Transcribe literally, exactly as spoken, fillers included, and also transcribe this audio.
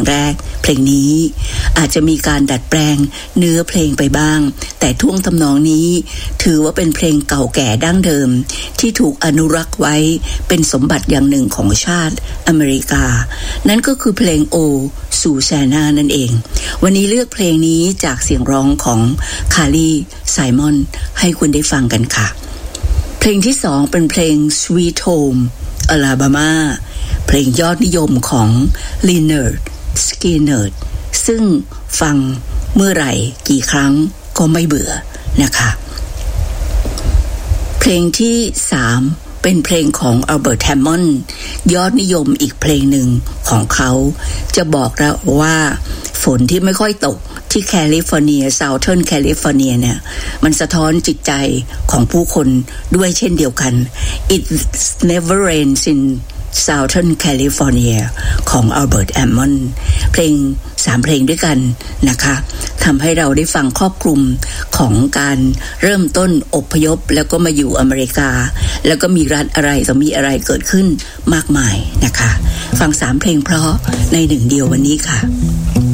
แรกเพลงนี้อาจจะมีการดัดแปลงเนื้อเพลงไปบ้างแต่ท่วงทำนองนี้ถือว่าเป็นเพลงเก่าแก่ดั้งเดิมที่ถูกอนุรักษ์ไว้เป็นสมบัติอย่างหนึ่งของชาติอเมริกานั่นก็คือเพลงโอซูซาน่านั่นเองวันนี้เลือกเพลงนี้จากเสียงร้องของคารีไซมอนให้คุณได้ฟังกันค่ะเพลงที่สองเป็นเพลง Sweet Home Alabama เพลงยอดนิยมของ Lynyrd Skynyrd ซึ่งฟังเมื่อไหร่กี่ครั้งก็ไม่เบื่อนะคะเพลงที่สามเป็นเพลงของอัลเบิร์ตแฮมมอนด์ยอดนิยมอีกเพลงหนึ่งของเขาจะบอกแล้วว่าฝนที่ไม่ค่อยตกที่แคลิฟอร์เนียเซาเทิร์นแคลิฟอร์เนียเนี่ยมันสะท้อนจิตใจของผู้คนด้วยเช่นเดียวกัน It Never Rains in Southern California ของ Albert Hammond เพลงสามเพลงด้วยกันนะคะทำให้เราได้ฟังครอบคลุมของการเริ่มต้นอพยพแล้วก็มาอยู่อเมริกาแล้วก็มีรัฐอะไรต่อมีอะไรเกิดขึ้นมากมายนะคะฟังสามเพลงเพราะในหนึ่งเดียววันนี้ค่ะ